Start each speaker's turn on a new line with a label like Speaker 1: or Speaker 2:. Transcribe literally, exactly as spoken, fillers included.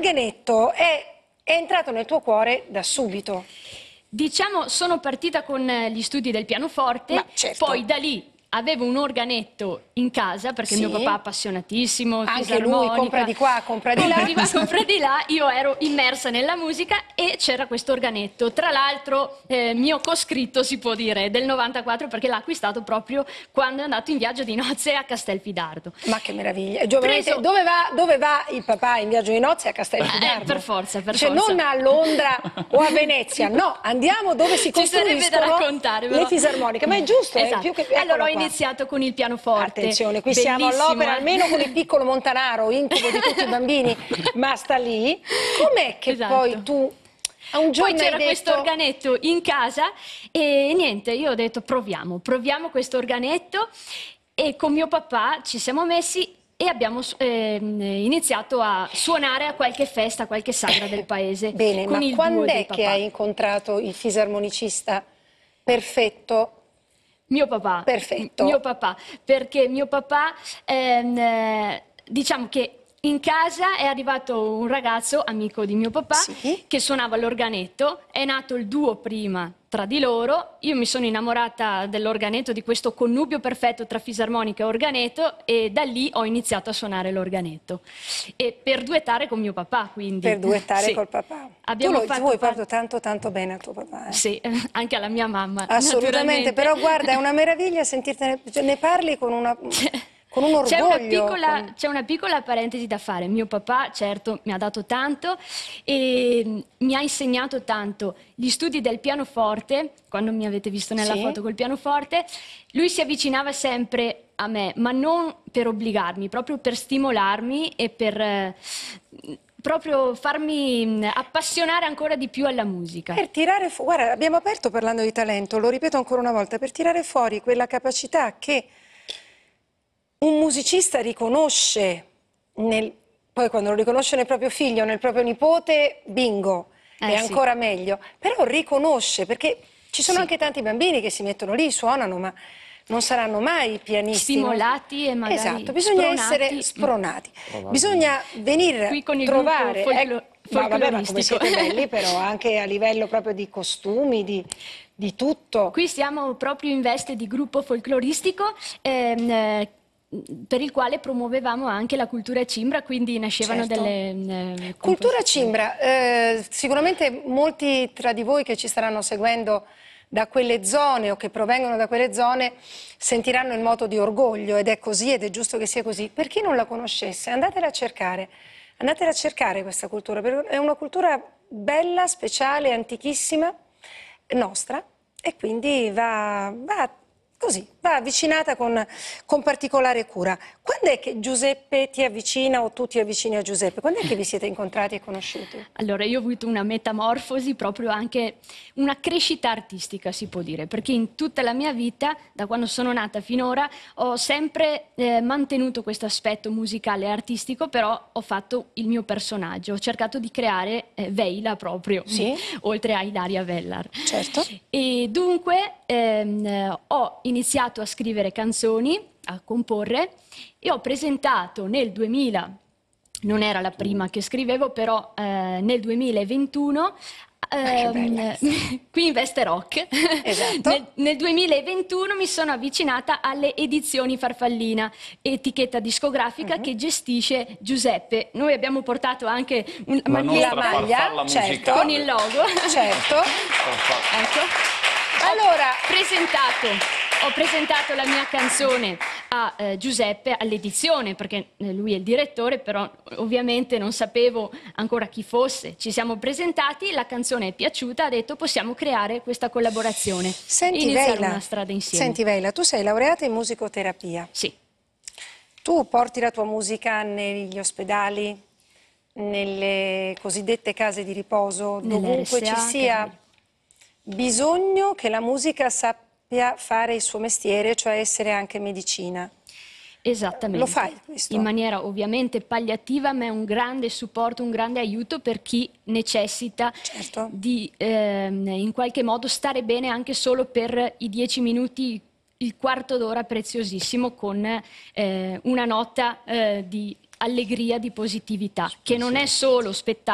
Speaker 1: L'organetto è, è entrato nel tuo cuore da subito.
Speaker 2: Diciamo, sono partita con gli studi del pianoforte,
Speaker 1: Ma certo.
Speaker 2: poi da lì avevo un organetto in casa, perché
Speaker 1: Sì.
Speaker 2: mio papà è appassionatissimo,
Speaker 1: anche lui compra di qua, compra di
Speaker 2: compra
Speaker 1: là.
Speaker 2: di qua, compra di là. Io ero immersa nella musica e c'era questo organetto, tra l'altro eh, mio coscritto, si può dire, del novantaquattro, perché l'ha acquistato proprio quando è andato in viaggio di nozze a Castelfidardo.
Speaker 1: Ma che meraviglia. E giovamente,
Speaker 2: Preso...
Speaker 1: dove, va, dove va il papà in viaggio di nozze? A Castelfidardo?
Speaker 2: Eh, per forza, per
Speaker 1: cioè,
Speaker 2: forza.
Speaker 1: non a Londra o a Venezia, no, andiamo dove si
Speaker 2: Ci sarebbe da
Speaker 1: costruiscono
Speaker 2: raccontare, però.
Speaker 1: le fisarmoniche, ma è giusto,
Speaker 2: Esatto.
Speaker 1: è più che...
Speaker 2: Allora ho
Speaker 1: qua.
Speaker 2: iniziato con il pianoforte.
Speaker 1: Attenzione, qui
Speaker 2: Bellissimo,
Speaker 1: siamo all'opera,
Speaker 2: eh?
Speaker 1: almeno con il piccolo Montanaro, incubo di tutti i bambini, ma sta lì. Com'è che
Speaker 2: Esatto.
Speaker 1: poi tu a un giorno
Speaker 2: Poi c'era
Speaker 1: hai detto...
Speaker 2: questo organetto in casa e niente, io ho detto proviamo, proviamo questo organetto, e con mio papà ci siamo messi e abbiamo eh, iniziato a suonare a qualche festa, a qualche sagra del paese.
Speaker 1: Bene,
Speaker 2: con
Speaker 1: ma
Speaker 2: il
Speaker 1: quando
Speaker 2: duo
Speaker 1: è
Speaker 2: del
Speaker 1: che
Speaker 2: papà.
Speaker 1: hai incontrato il fisarmonicista perfetto?
Speaker 2: Mio papà.
Speaker 1: Perfetto.
Speaker 2: Mio papà, perché mio papà, ehm, eh, diciamo che in casa è arrivato un ragazzo, amico di mio papà,
Speaker 1: Sì.
Speaker 2: che suonava l'organetto, è nato il duo prima tra di loro, io mi sono innamorata dell'organetto, di questo connubio perfetto tra fisarmonica e organetto, e da lì ho iniziato a suonare l'organetto. E per duettare con mio papà, quindi.
Speaker 1: Per duettare
Speaker 2: Sì.
Speaker 1: col papà.
Speaker 2: Abbiamo
Speaker 1: tu lo,
Speaker 2: fatto
Speaker 1: vuoi
Speaker 2: par-
Speaker 1: proprio tanto tanto bene al tuo papà, eh?
Speaker 2: Sì, anche alla mia mamma.
Speaker 1: Assolutamente,
Speaker 2: naturalmente.
Speaker 1: però guarda, è una meraviglia sentirtene, cioè, ne parli con una... con un
Speaker 2: C'è una,
Speaker 1: orgoglio.
Speaker 2: piccola,
Speaker 1: con...
Speaker 2: c'è una piccola parentesi da fare. Mio papà, certo, mi ha dato tanto e mi ha insegnato tanto. Gli studi del pianoforte, quando mi avete visto nella
Speaker 1: Sì.
Speaker 2: foto col pianoforte, lui si avvicinava sempre a me, ma non per obbligarmi, proprio per stimolarmi e per... Eh, proprio farmi appassionare ancora di più alla musica.
Speaker 1: Per tirare fuori, guarda, abbiamo aperto parlando di talento, lo ripeto ancora una volta, per tirare fuori quella capacità che un musicista riconosce, nel, poi quando lo riconosce nel proprio figlio, nel proprio nipote, bingo,
Speaker 2: Eh,
Speaker 1: è
Speaker 2: sì.
Speaker 1: ancora meglio, però riconosce, perché ci sono
Speaker 2: Sì.
Speaker 1: anche tanti bambini che si mettono lì, suonano, ma non saranno mai pianisti.
Speaker 2: Stimolati
Speaker 1: non...
Speaker 2: e magari
Speaker 1: Esatto, bisogna
Speaker 2: spronati.
Speaker 1: essere spronati, bisogna venire
Speaker 2: Qui con il
Speaker 1: trovare...
Speaker 2: gruppo folclo-
Speaker 1: Ma vabbè, ma come
Speaker 2: folcloristico.
Speaker 1: siete belli però, anche a livello proprio di costumi, di, di tutto.
Speaker 2: Qui siamo proprio in veste di gruppo folcloristico, ehm, eh, per il quale promuovevamo anche la cultura cimbra, quindi nascevano
Speaker 1: Certo.
Speaker 2: delle... eh,
Speaker 1: Cultura
Speaker 2: composizioni.
Speaker 1: cimbra, eh, sicuramente molti tra di voi che ci staranno seguendo da quelle zone o che provengono da quelle zone sentiranno il moto di orgoglio, ed è così ed è giusto che sia così. Per chi non la conoscesse, andatela a cercare, andatela a cercare questa cultura, perché è una cultura bella, speciale, antichissima, nostra, e quindi va, va così, va avvicinata con, con particolare cura. Quando è che Giuseppe ti avvicina o tu ti avvicini a Giuseppe? Quando è che vi siete incontrati e conosciuti?
Speaker 2: Allora, io ho avuto una metamorfosi, proprio anche una crescita artistica, si può dire, perché in tutta la mia vita, da quando sono nata finora, ho sempre eh, mantenuto questo aspetto musicale e artistico, però ho fatto il mio personaggio, ho cercato di creare eh, Veila proprio,
Speaker 1: Sì?
Speaker 2: oltre a Ilaria Vellar.
Speaker 1: Certo.
Speaker 2: E dunque ehm, ho iniziato a scrivere canzoni, a comporre, e ho presentato nel duemila, non era la prima che scrivevo, però eh, nel duemilaventuno,
Speaker 1: che bella
Speaker 2: ehm, qui in Veste Rock,
Speaker 1: Esatto.
Speaker 2: nel, nel duemilaventuno mi sono avvicinata alle edizioni Farfallina, etichetta discografica
Speaker 1: Mhm.
Speaker 2: che gestisce Giuseppe. Noi abbiamo portato anche una
Speaker 3: La
Speaker 2: maglietta
Speaker 3: nostra
Speaker 1: maglia,
Speaker 3: farfalla
Speaker 1: certo.
Speaker 3: musicale.
Speaker 2: con il logo.
Speaker 1: Certo.
Speaker 2: Ecco.
Speaker 1: Allora,
Speaker 2: Ho presentato, ho presentato la mia canzone a eh, Giuseppe all'edizione, perché eh, lui è il direttore, però ovviamente non sapevo ancora chi fosse. Ci siamo presentati, la canzone è piaciuta, ha detto possiamo creare questa collaborazione
Speaker 1: senti
Speaker 2: e iniziare
Speaker 1: Veila,
Speaker 2: una strada insieme.
Speaker 1: senti Veila, tu sei laureata in musicoterapia.
Speaker 2: Sì.
Speaker 1: Tu porti la tua musica negli ospedali, nelle cosiddette case di riposo,
Speaker 2: Nelle
Speaker 1: dovunque
Speaker 2: R S A,
Speaker 1: ci sia
Speaker 2: case
Speaker 1: bisogno che la musica sappia fare il suo mestiere, cioè essere anche medicina.
Speaker 2: Esattamente.
Speaker 1: Lo fai questo?
Speaker 2: In maniera ovviamente palliativa, ma è un grande supporto, un grande aiuto per chi necessita
Speaker 1: Certo.
Speaker 2: di ehm, in qualche modo stare bene anche solo per i dieci minuti, il quarto d'ora preziosissimo con eh, una nota eh, di allegria, di positività, che non è solo spettacolo.